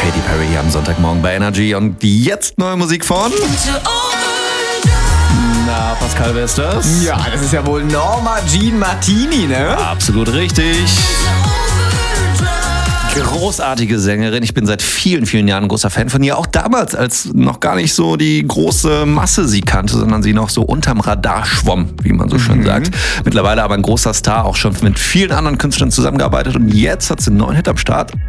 Katy Perry am Sonntagmorgen bei Energy. Und jetzt neue Musik von... Na, Pascal, wer ist das? Ja, das ist ja wohl Norma Jean Martini, ne? Absolut richtig. Großartige Sängerin. Ich bin seit vielen, vielen Jahren ein großer Fan von ihr. Auch damals, als noch gar nicht so die große Masse sie kannte, sondern sie noch so unterm Radar schwamm, wie man so schön sagt. Mittlerweile aber ein großer Star, auch schon mit vielen anderen Künstlern zusammengearbeitet. Und jetzt hat sie einen neuen Hit am Start.